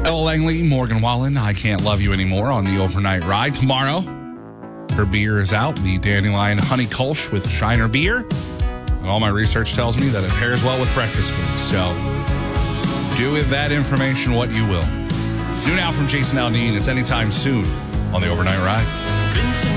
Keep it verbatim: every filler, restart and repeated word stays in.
Ella Langley, Morgan Wallen, I Can't Love You Anymore on the overnight ride. Tomorrow, her beer is out, the Dandelion Honey Kolsch with Shiner Beer. And all my research tells me that it pairs well with breakfast food. So do with that information what you will. New now from Jason Aldean. It's Anytime Soon on the overnight ride.